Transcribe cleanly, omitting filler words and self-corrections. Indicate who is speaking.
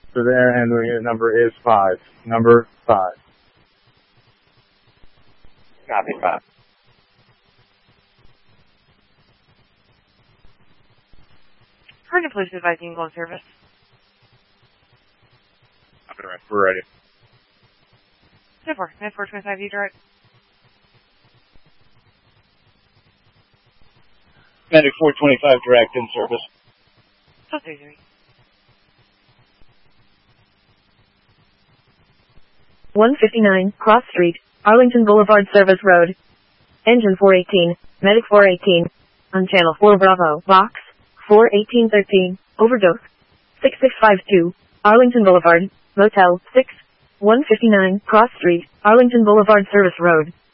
Speaker 1: So their handling unit number is 5. Number 5.
Speaker 2: Copy, 5.
Speaker 3: Current police advising call service.
Speaker 2: Copy, right. We're ready.
Speaker 3: 425 you direct.
Speaker 4: Medic 425 direct in service.
Speaker 3: 233.
Speaker 5: 159, Cross Street, Arlington Boulevard Service Road. Engine 418, Medic 418. On Channel 4 Bravo, Box 41813, overdose. 6652, Arlington Boulevard, Motel 6. 159, Cross Street, Arlington Boulevard Service Road.